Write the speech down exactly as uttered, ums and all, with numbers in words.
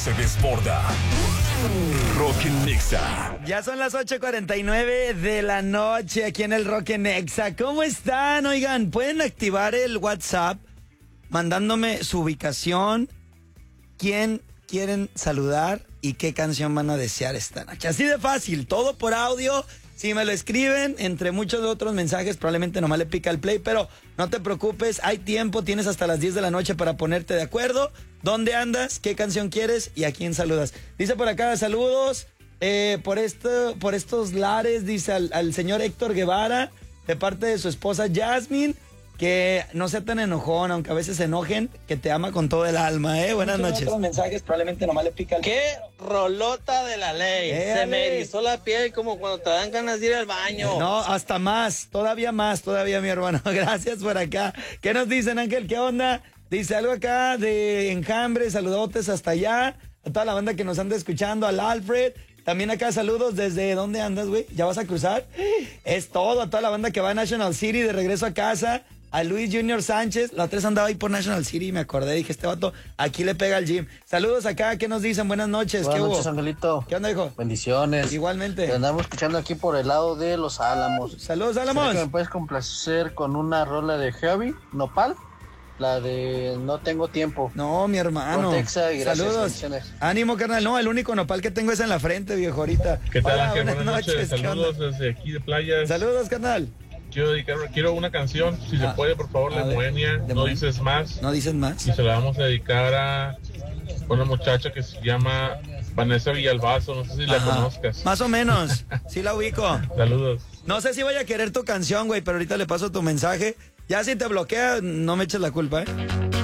se desborda. Rock en Nexa. Ya son las ocho cuarenta y nueve de la noche aquí en el Rock en Nexa. ¿Cómo están? Oigan, pueden activar el WhatsApp mandándome su ubicación, quién quieren saludar y qué canción van a desear esta noche. Así de fácil, todo por audio. Si me lo escriben, entre muchos otros mensajes, probablemente nomás le pica el play, pero no te preocupes, hay tiempo, tienes hasta las diez de la noche para ponerte de acuerdo. ¿Dónde andas? ¿Qué canción quieres? ¿Y a quién saludas? Dice por acá, saludos eh, por, esto, por estos lares, dice al, al señor Héctor Guevara, de parte de su esposa Jasmine, que no sea tan enojón, aunque a veces se enojen, que te ama con todo el alma, ¿eh? Buenas Muchos noches. Otros mensajes, probablemente nomás le pica el... ¡Qué rolota de la ley! Eh, se me Ale. erizó la piel como cuando te dan ganas de ir al baño. No, hasta más, todavía más, todavía mi hermano. Gracias por acá. ¿Qué nos dicen, Ángel? ¿Qué onda? Dice algo acá de Enjambre, saludotes hasta allá, a toda la banda que nos anda escuchando, al Alfred. También acá saludos desde, ¿dónde andas, güey? ¿Ya vas a cruzar? Es todo, a toda la banda que va a National City de regreso a casa. A Luis Junior Sánchez, la otra vez andaba ahí por National City y me acordé, dije, este vato aquí le pega al gym. Saludos acá, ¿qué nos dicen? Buenas noches. Buenas ¿Qué noches, hubo? Angelito. ¿Qué onda, hijo? Bendiciones. Igualmente. Te andamos escuchando aquí por el lado de Los Álamos. Saludos, ¿Será Álamos. que me puedes complacer con una rola de Heavy, Nopal? La de No Tengo Tiempo. No, mi hermano. Por Texa y gracias, saludos. bendiciones. Ánimo, carnal. No, el único nopal que tengo es en la frente, viejo, ahorita. ¿Qué tal, Hola, Ángel? buenas Buenas noches. ¿qué Saludos onda? desde aquí de Playas. Saludos, carnal. Quiero dedicar, quiero una canción, si Ah, se puede, por favor, a de ver, Moenia, de No Moenia. Dices Más. ¿No dicen más? Y se la vamos a dedicar a una muchacha que se llama Vanessa Villalbazo, no sé si la Ajá. conozcas. Más o menos. Sí la ubico. Saludos. No sé si voy a querer tu canción, güey, pero ahorita le paso tu mensaje. Ya si te bloquea, no me eches la culpa, ¿eh?